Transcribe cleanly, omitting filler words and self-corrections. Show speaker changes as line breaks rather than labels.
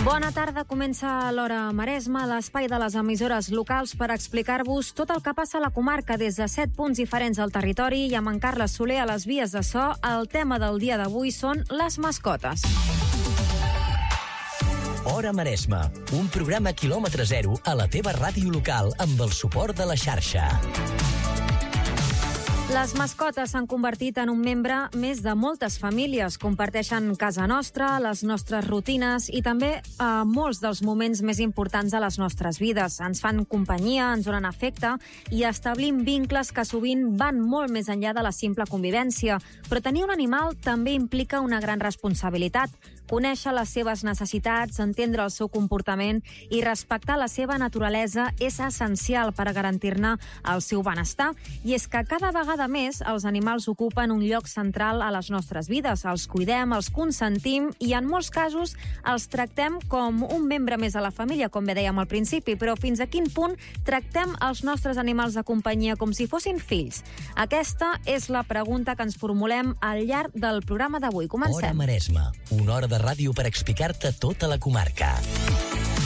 Bona tarda, comença l'Hora Maresma, l'espai de les emissores locals per explicar-vos tot el que passa a la comarca des de 7 punts diferents al territori i amb en Carles Soler a les vies de so. El tema del dia d'avui són les mascotes.
Hora Maresma, un programa quilòmetre zero a la teva ràdio local amb el suport de la xarxa.
Les mascotes s'han convertit en un membre més de moltes famílies. Comparteixen casa nostra, les nostres rutines i també molts dels moments més importants de les nostres vides. Ens fan companyia, ens donen afecte i establim vincles que sovint van molt més enllà de la simple convivència. Però tenir un animal també implica una gran responsabilitat. Conèixer les seves necessitats, entendre el seu comportament i respectar la seva naturalesa és essencial per a garantir-ne el seu benestar. I és que cada vegada més els animals ocupen un lloc central a les nostres vides. Els cuidem, els consentim i en molts casos els tractem com un membre més a la família, com bé dèiem al principi, però fins a quin punt tractem els nostres animals de companyia com si fossin fills? Aquesta és la pregunta que ens formulem al llarg del programa d'avui. Comencem.
Hora Maresma, una hora de ràdio per explicar-te tota la comarca.